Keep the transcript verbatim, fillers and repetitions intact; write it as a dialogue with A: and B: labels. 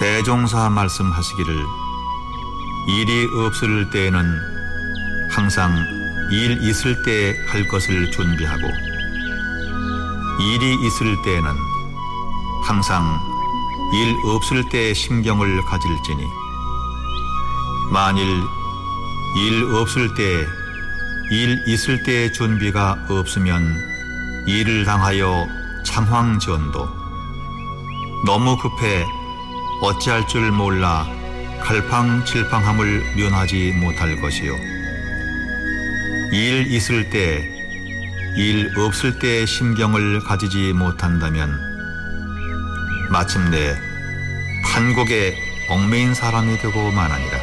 A: 대종사 말씀하시기를 일이 없을 때에는 항상 일 있을 때 할 것을 준비하고 일이 있을 때에는 항상 일 없을 때 심경을 가질지니 만일 일 없을 때 일 있을 때 준비가 없으면 일을 당하여 창황전도 너무 급해 어찌할 줄 몰라 갈팡질팡함을 면하지 못할 것이요 일 있을 때 일 없을 때 심경을 가지지 못한다면 마침내 판국에 얽매인 사람이 되고 마나니라.